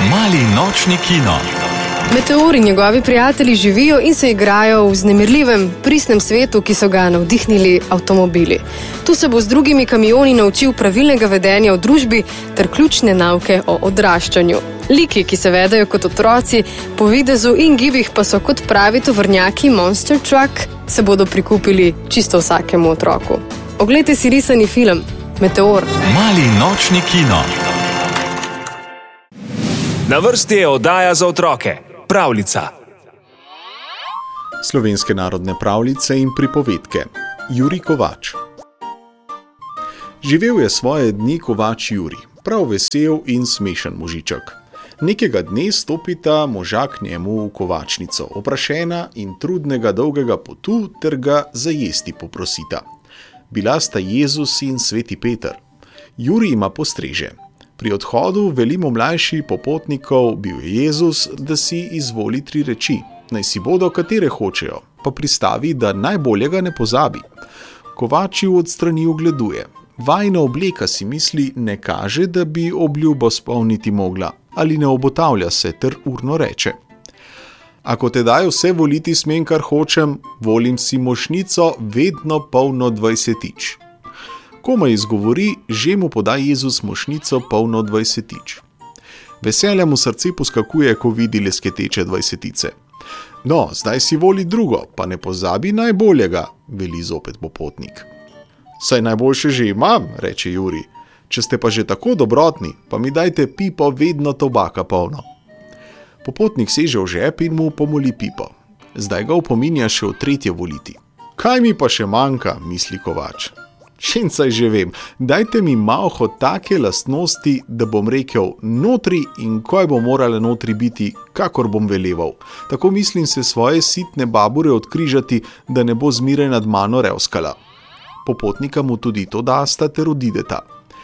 Mali nočni kino. Meteor in njegovi prijatelji živijo in se igrajo v vznemirljivem, pristnem svetu, ki so ga navdihnili avtomobili. Tu se bo z drugimi kamioni naučil pravilnega vedenja v družbi ter ključne nauke o odraščanju. Liki, ki se vedajo kot otroci, po videzu in gibih pa so kot pravi tovornjaki Monster Truck, se bodo prikupili čisto vsakemu otroku. Oglejte si risani film Meteor. Mali nočni kino. Na vrsti je oddaja za otroke. Pravljica. Slovenske narodne pravljice in pripovedke. Jurij Kovač. Živel je svoje dni Kovač Jurij, prav vesel in smešen možiček. Nekega dne stopita moža k njemu v kovačnico, oprašena in trudnega dolgega potu, ter ga za jesti poprosita. Bila sta Jezus in sveti Peter. Jurij ima postreže. Pri odhodu velimo mlajši popotnikov, bil je Jezus, da si izvoli 3 reči, naj si bodo katere hočejo, pa pristavi, da najboljega ne pozabi. Kovač ju od strani ogleduje. Vajna obleka, si misli, ne kaže, da bi obljubo spolniti mogla, ali ne obotavlja se ter urno reče. Ako tedaj vse voliti smem, kar hočem, volim si mošnico vedno polno 20-tič. Komaj izgovori, že mu poda Jezus mošnico polno 20-tič. Veselja mu srce poskakuje, ko vidi lesketeče 20-tice. No, zdaj si voli drugo, pa ne pozabi najboljega, veli zopet popotnik. Saj najboljše že imam, reče Jurij. Če ste pa že tako dobrotni, pa mi dajte pipo vedno tobaka polno. Popotnik seže v žep in mu pomoli pipo. Zdaj ga opominja še v 3. voliti. Kaj mi pa še manjka, misli Kovač. Šencaj že vem, dajte mi malho take lastnosti, da bom rekel notri in kaj bo morala notri biti, kakor bom veleval. Tako mislim se svoje sitne babure odkrižati, da ne bo zmeraj nad mano revskala. Popotnika mu tudi to dasta ter odideta.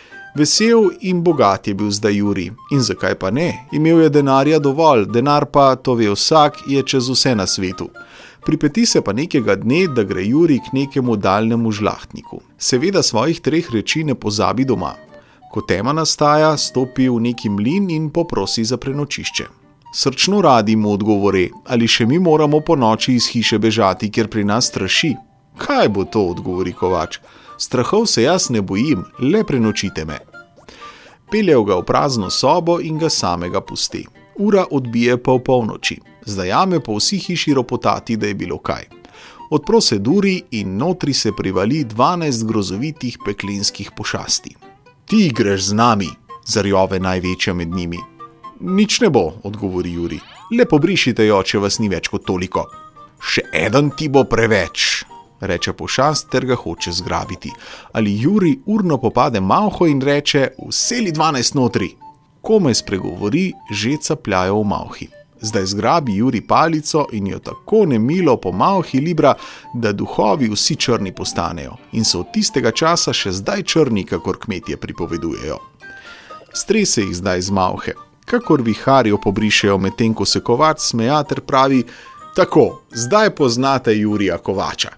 Vesel in bogat je bil zdaj Jurij. In zakaj pa ne? Imel je denarja dovolj, denar pa, to ve vsak, je čez vse na svetu. Pripeti se pa nekega dne, da gre Jurij k nekemu daljnemu žlahtniku. Seveda svojih 3 reči ne pozabi doma. Ko tema nastaja, stopi v neki mlin in poprosi za prenočišče. Srčno radi mu odgovore, ali še mi moramo po noči iz hiše bežati, ker pri nas straši. Kaj bo to, odgovori Kovač. Strahov se jaz ne bojim, le prenočite me. Peljev ga v prazno sobo in ga samega pusti. Ura odbije pa v polnoči. Zdajame po vsi hiši ropotati, da je bilo kaj. Odpro se duri in notri se privali 12 grozovitih peklenskih pošasti. Ti greš z nami, zarjove največja med njimi. Nič ne bo, odgovori Jurij. Le pobrišite jo, če vas ni več kot toliko. Še eden ti bo preveč, reče pošast ter ga hoče zgrabiti. Ali Jurij urno popade malho in reče, vseli 12 notri. Komaj spregovori, že capljajo v malhi. Zdaj zgrabi Jurij palico in jo tako nemilo po malhi libra, da duhovi vsi črni postanejo in so od tistega časa še zdaj črni, kakor kmetje pripovedujejo. Strese jih zdaj z malhe, kakor viharjo pobrišejo, medtem ko se Kovač smeja ter pravi, tako, zdaj poznate Jurija Kovača.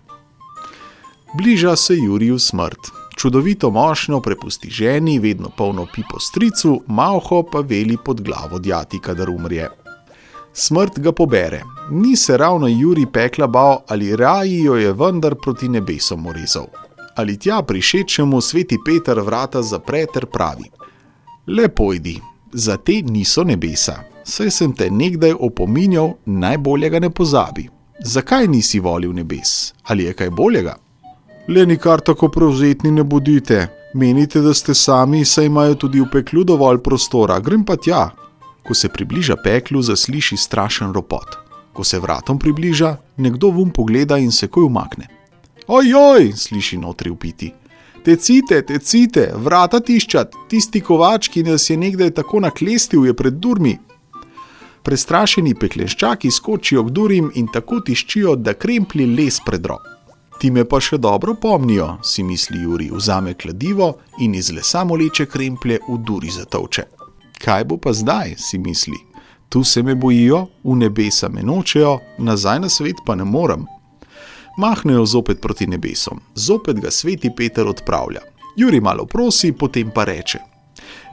Bliža se Juriju smrt. Čudovito mošnjo prepusti ženi, vedno polno pipo stricu, malho pa veli pod glavo djati, kadar umrje. Smrt ga pobere. Ni se ravno Jurij pekla bal, ali raji jo je vendar proti nebesom orezal. Ali tja prišečemu sveti Peter vrata zapre ter pravi. Le pojdi, za te niso nebesa. Saj sem te nekdaj opominjal, najboljega ne pozabi. Zakaj nisi volil nebes? Ali je kaj boljega? Le nikar tako prevzetni ne bodite. Menite, da ste sami, saj imajo tudi v peklu dovolj prostora. Grem pa tja. Ko se približa peklu, zasliši strašen ropot. Ko se vratom približa, nekdo vun pogleda in se koj umakne. Ojoj, sliši notri vpiti. Tecite, vrata tiščat, tisti Kovač, ki nas je nekdaj tako naklestil, je pred durmi. Prestrašeni peklenščaki skočijo k durim in tako tiščijo, da kremplji les predro. Ti me pa še dobro pomnijo, si misli Jurij, vzame kladivo in iz lesa moleče kremplje v duri zatolče. Kaj bo pa zdaj, si misli. Tu se me bojijo, v nebesa me nočejo, nazaj na svet pa ne morem. Mahnejo zopet proti nebesom. Zopet ga sveti Peter odpravlja. Jurij malo prosi, potem pa reče.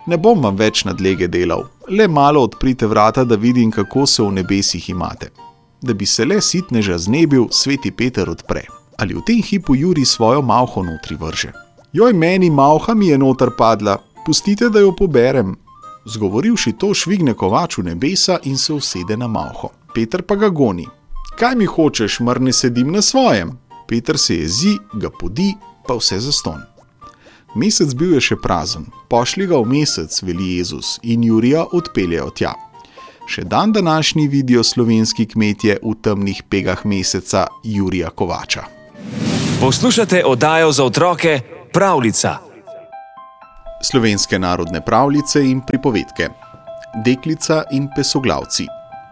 Ne bom vam več nadlege delal, le malo odprite vrata, da vidim, kako se v nebesih imate. Da bi se le sitneža znebil, sveti Peter odpre. Ali v tem hipu Jurij svojo malho notri vrže. Joj, meni malha mi je noter padla, pustite, da jo poberem. Zgovorivši to, švigne kovač v nebesa in se usede na malho. Peter pa ga goni. Kaj mi hočeš, mar ne sedim na svojem? Peter se jezi, ga podi, pa vse zastonj. Mesec bil je še prazen, pošli ga v mesec, veli Jezus, in Jurija odpeljejo tja. Še dan današnji vidijo slovenski kmetje v temnih pegah meseca Jurija Kovača. Poslušate oddajo za otroke Pravljica. Slovenske narodne pravljice in pripovedke. Deklica in pesoglavci.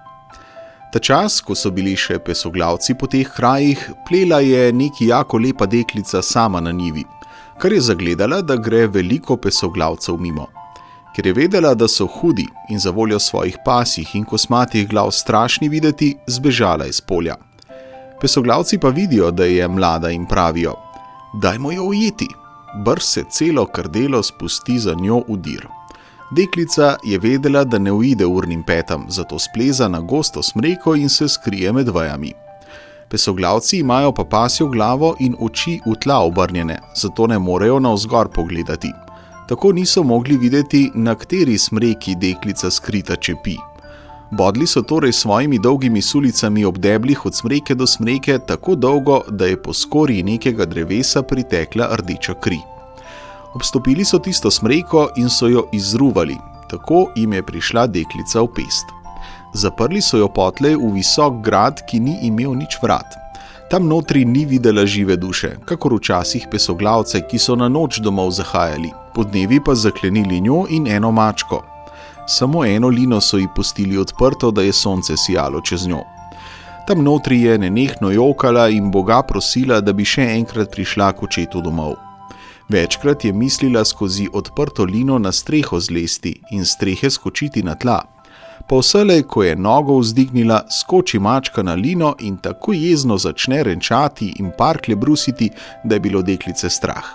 Ta čas, ko so bili še pesoglavci po teh krajih, plela je neki jako lepa deklica sama na njivi, kar je zagledala, da gre veliko pesoglavcev mimo. Ker je vedela, da so hudi in zavoljo svojih pasjih in kosmatih glav strašni videti, zbežala iz polja. Pesoglavci pa vidijo, da je mlada in pravijo: dajmo jo ujeti. Brž se celo krdelo spusti za njo v dir. Deklica je vedela, da ne uide urnim petam, zato spleza na gosto smreko in se skrije med vejami. Pesoglavci imajo pa pasjo glavo in oči v tla obrnjene, zato ne morejo navzgor pogledati. Tako niso mogli videti, na kateri smreki deklica skrita čepi. Bodli so torej svojimi dolgimi sulicami ob deblih od smreke do smreke tako dolgo, da je po skorji nekega drevesa pritekla rdeča kri. Obstopili so tisto smreko in so jo izruvali, tako jim je prišla deklica v pest. Zaprli so jo potlej v visok grad, ki ni imel nič vrat. Tam notri ni videla žive duše, kakor včasih pesoglavce, ki so na noč domov zahajali, podnevi pa zaklenili njo in eno mačko. Samo eno lino so ji pustili odprto, da je sonce sijalo čez njo. Tam notri je nenehno jokala in Boga prosila, da bi še enkrat prišla k očetu domov. Večkrat je mislila skozi odprto lino na streho zlesti in strehe skočiti na tla. Pa vselej, ko je nogo vzdignila, skoči mačka na lino in tako jezno začne renčati in parklje brusiti, da je bilo deklice strah.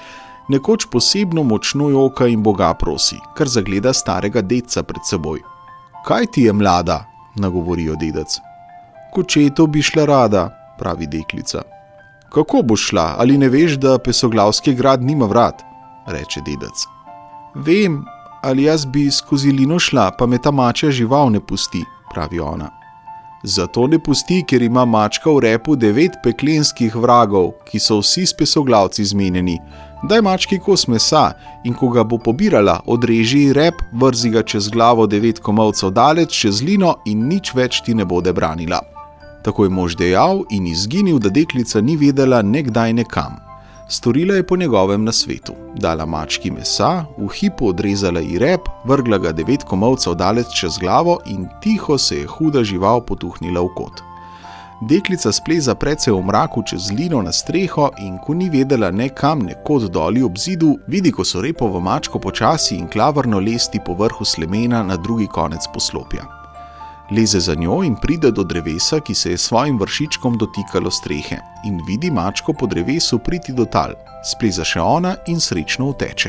Nekoč posebno močno joka in Boga prosi, kar zagleda starega dedca pred seboj. Kaj ti je, mlada? Nagovorijo dedec. K očetu bi šla rada, pravi deklica. Kako boš šla, ali ne veš, da pesoglavski grad nima vrat? Reče dedec. Vem, ali jaz bi skozi lino šla, pa me ta mačja žival ne pusti, pravi ona. Zato ne pusti, ker ima mačka v repu 9 peklenskih vragov, ki so vsi s pesoglavci zmenjeni. Daj mački kos mesa in ko ga bo pobirala, odreži rep, vrzi ga čez glavo 9 komolcev daleč čez lino in nič več ti ne bode branila. Tako je mož dejal in izginil, da deklica ni vedela nekdaj nekam. Storila je po njegovem nasvetu. Dala mački mesa, v hipu odrezala ji rep, vrgla ga 9 komolcev daleč čez glavo in tiho se je huda žival potuhnila v kot. Deklica spleza precej v mraku čez lino na streho in ko ni vedela ne kam, ne kod doli ob zidu, vidi, ko so repovo mačko počasi in klavrno lesti po vrhu slemena na drugi konec poslopja. Leze za njo in pride do drevesa, ki se je svojim vršičkom dotikalo strehe in vidi mačko po drevesu priti do tal. Spleza še ona in srečno uteče.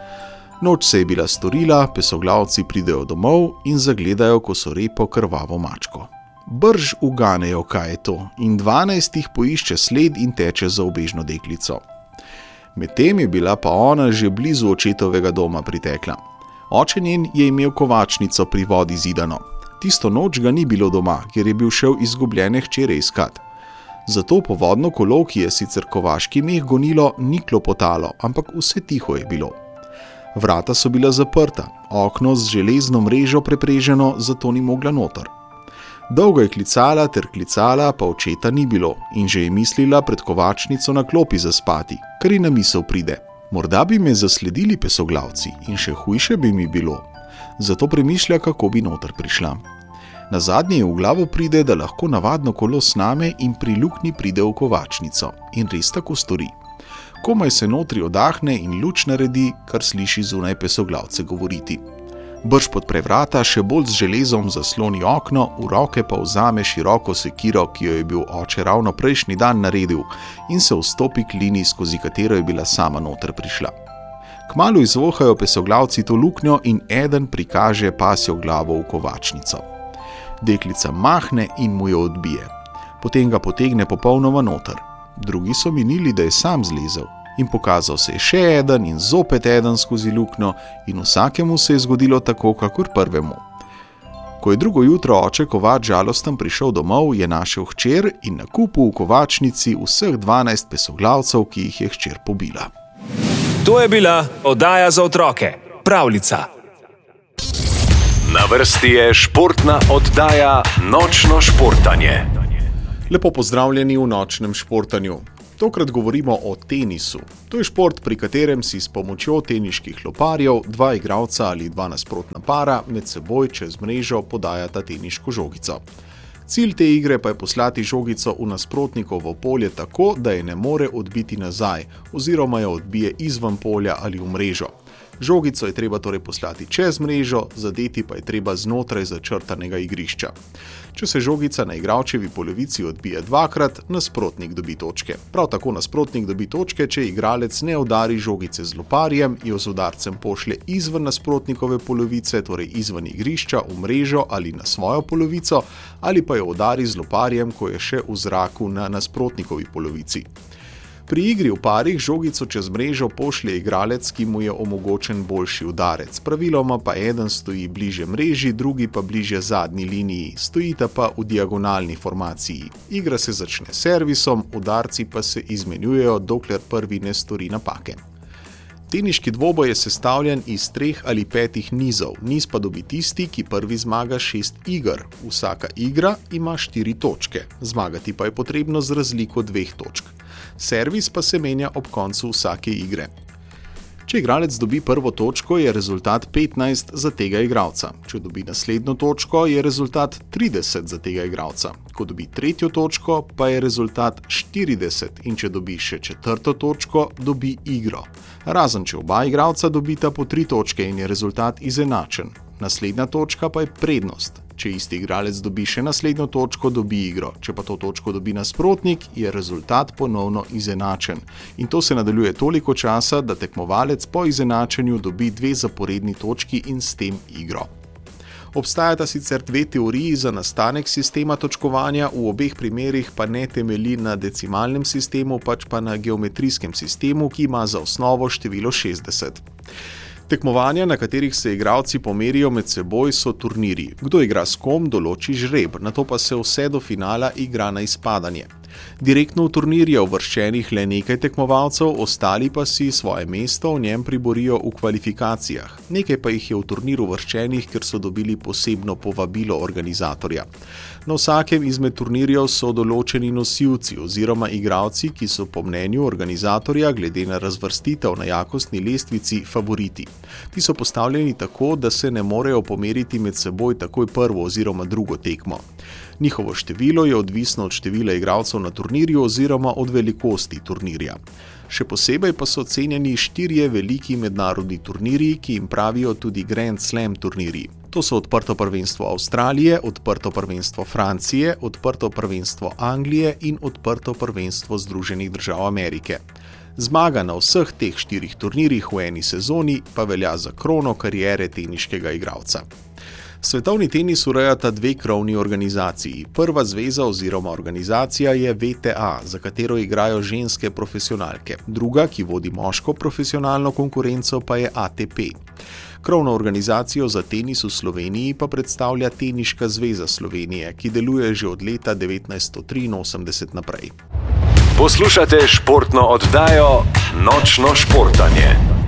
Noč se je bila storila, pesoglavci pridejo domov in zagledajo, ko so repo krvavo mačko. Brž uganejo, kaj je to, in 12 jih poišče sled in teče za ubežno deklico. Medtem je bila pa ona že blizu očetovega doma pritekla. Oče njen je imel kovačnico pri vodi zidano. Tisto noč ga ni bilo doma, ker je bil šel izgubljene hčere iskat. Zato povodno kolo, ki je sicer kovaški meh gonilo, ni klopotalo, ampak vse tiho je bilo. Vrata so bila zaprta, okno z železno mrežo prepreženo, zato ni mogla noter. Dolgo je klicala ter klicala, pa očeta ni bilo in že je mislila pred kovačnico na klopi zaspati, kar ji na misel pride. Morda bi me zasledili pesoglavci in še hujše bi mi bilo. Zato premišlja, kako bi noter prišla. Nazadnje je v glavo pride, da lahko navadno kolo sname in pri luknji pride v kovačnico. In res tako stori. Komaj se notri odahne in luč naredi, kar sliši zunaj pesoglavce govoriti. Brž podpre vrata, še bolj z železom zasloni okno, v roke pa vzame široko sekiro, ki jo je bil oče ravno prejšnji dan naredil, in se vstopi k lini, skozi katero je bila sama noter prišla. Kmalu izvohajo pesoglavci to luknjo in eden prikaže pasjo glavo v kovačnico. Deklica mahne in mu jo odbije. Potem ga potegne popolnoma noter. Drugi so minili, da je sam zlezel. In pokazal se je še eden in zopet eden skozi luknjo in vsakemu se je zgodilo tako, kakor prvemu. Ko je drugo jutro oče kovač žalosten prišel domov, je našel hčer in na kupu v kovačnici vseh 12 pesoglavcev, ki jih je hčer pobila. To je bila oddaja za otroke, Pravljica. Na vrsti je športna oddaja Nočno športanje. Lepo pozdravljeni v Nočnem športanju. Tokrat govorimo o tenisu. To je šport, pri katerem si s pomočjo teniških loparjev dva igralca ali dva nasprotna para med seboj čez mrežo podajata teniško žogico. Cilj te igre pa je poslati žogico v nasprotnikovo polje tako, da je ne more odbiti nazaj oziroma jo odbije izven polja ali v mrežo. Žogico je treba torej poslati čez mrežo, zadeti pa je treba znotraj začrtanega igrišča. Če se žogica na igralčevi polovici odbije dvakrat, nasprotnik dobi točke. Prav tako nasprotnik dobi točke, če igralec ne udari žogice z loparjem, jo z udarcem pošlje izven nasprotnikove polovice, torej izven igrišča, v mrežo ali na svojo polovico, ali pa jo udari z loparjem, ko je še v zraku na nasprotnikovi polovici. Pri igri v parih žogico čez mrežo pošlje igralec, ki mu je omogočen boljši udarec. Praviloma pa eden stoji bliže mreži, drugi pa bliže zadnji liniji, stojita pa v diagonalni formaciji. Igra se začne s servisom, udarci pa se izmenjujejo, dokler prvi ne stori napake. Teniški dvoboj je sestavljen iz 3 ali 5 nizov, niz pa dobi tisti, ki prvi zmaga 6 iger. Vsaka igra ima 4 točke, zmagati pa je potrebno z razliko 2 točk. Servis pa se menja ob koncu vsake igre. Če igralec dobi prvo točko, je rezultat 15 za tega igralca. Če dobi naslednjo točko, je rezultat 30 za tega igralca. Ko dobi tretjo točko, pa je rezultat 40 in če dobi še četrto točko, dobi igro. Razen če oba igralca dobita po 3 točke in je rezultat izenačen. Naslednja točka pa je prednost. Če isti igralec dobi še naslednjo točko, dobi igro. Če pa to točko dobi nasprotnik, je rezultat ponovno izenačen. In to se nadaljuje toliko časa, da tekmovalec po izenačenju dobi 2 zaporedni točki in s tem igro. Obstajata sicer 2 teoriji za nastanek sistema točkovanja, v obeh primerih pa ne temelji na decimalnem sistemu, pač pa na geometrijskem sistemu, ki ima za osnovo število 60. Tekmovanja, na katerih se igralci pomerijo med seboj, so turnirji. Kdo igra s kom, določi žreb, nato pa se vse do finala igra na izpadanje. Direktno v turnir je uvrščenih le nekaj tekmovalcev, ostali pa si svoje mesto v njem priborijo v kvalifikacijah. Nekaj pa jih je v turnir uvrščenih, ker so dobili posebno povabilo organizatorja. Na vsakem izmed turnirjev so določeni nosilci oziroma igralci, ki so po mnenju organizatorja glede na razvrstitev na jakostni lestvici favoriti. Ti so postavljeni tako, da se ne morejo pomeriti med seboj takoj prvo oziroma drugo tekmo. Njihovo število je odvisno od števila igralcev na turnirju oziroma od velikosti turnirja. Še posebej pa so cenjeni 4 veliki mednarodni turnirji, ki jim pravijo tudi Grand Slam turnirji. To so odprto prvenstvo Avstralije, odprto prvenstvo Francije, odprto prvenstvo Anglije in odprto prvenstvo Združenih držav Amerike. Zmaga na vseh teh 4 turnirjih v eni sezoni pa velja za krono kariere teniškega igralca. Svetovni tenis urejata 2 krovni organizaciji. Prva zveza oziroma organizacija je WTA, za katero igrajo ženske profesionalke. Druga, ki vodi moško profesionalno konkurenco, pa je ATP. Krovno organizacijo za tenis v Sloveniji pa predstavlja Teniška zveza Slovenije, ki deluje že od leta 1983 naprej. Poslušate športno oddajo Nočno športanje.